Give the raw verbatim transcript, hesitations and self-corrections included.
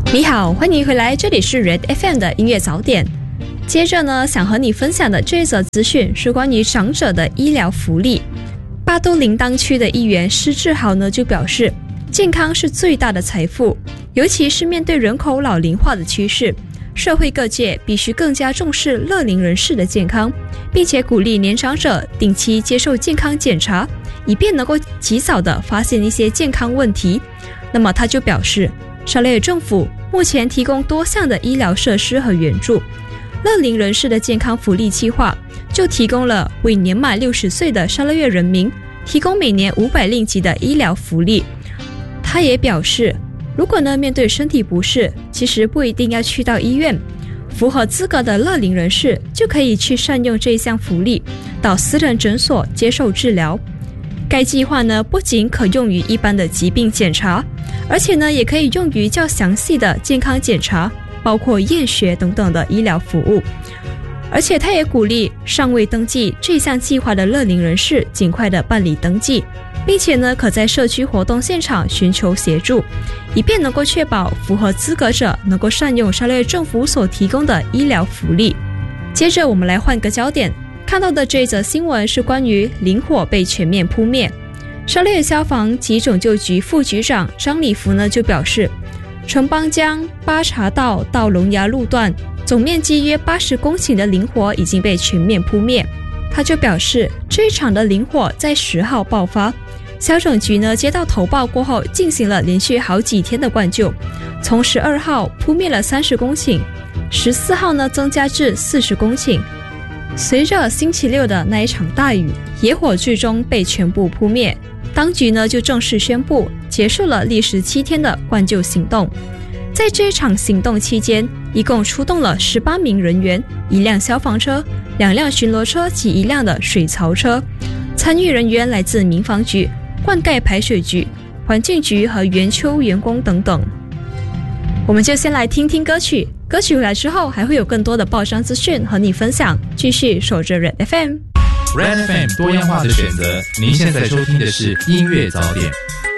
你好，欢迎回来，这里是 Red F M 的音乐早点。接着呢，想和你分享的这一则资讯是关于长者的医疗福利。八都铃铛区的议员施志豪呢就表示，健康是最大的财富，尤其是面对人口老龄化的趋势，社会各界必须更加重视乐龄人士的健康，并且鼓励年长者定期接受健康检查，以便能够及早的发现一些健康问题。那么他就表示，沙勒越政府目前提供多项的医疗设施和援助，乐龄人士的健康福利计划就提供了为年满六十岁的沙勒越人民提供每年五百令吉的医疗福利。他也表示，如果呢面对身体不适，其实不一定要去到医院，符合资格的乐龄人士就可以去善用这一项福利，到私人诊所接受治疗。该计划呢不仅可用于一般的疾病检查，而且呢也可以用于较详细的健康检查，包括验血等等的医疗服务。而且他也鼓励尚未登记这项计划的乐龄人士尽快的办理登记，并且呢可在社区活动现场寻求协助，以便能够确保符合资格者能够善用沙勒越政府所提供的医疗福利。接着我们来换个焦点，看到的这则新闻是关于林火被全面扑灭。沙勒越消防及拯救局副局长张礼福呢就表示，城邦江巴查道到龙牙路段总面积约八十公顷的林火已经被全面扑灭。他就表示，这一场的林火在十号爆发，消拯局呢接到投报过后进行了连续好几天的灌救，从十二号扑灭了三十公顷，十四号呢增加至四十公顷。随着星期六的那一场大雨，野火最终被全部扑灭，当局呢就正式宣布结束了历时七天的灌救行动。在这一场行动期间，一共出动了十八名人员，一辆消防车、两辆巡逻车及一辆的水槽车。参与人员来自民防局、灌溉排水局、环境局和园丘员工等等。我们就先来听听歌曲，歌曲回来之后还会有更多的报章资讯和你分享，继续守着 Red F M。 Red F M 多样化的选择，您现在收听的是音乐早点。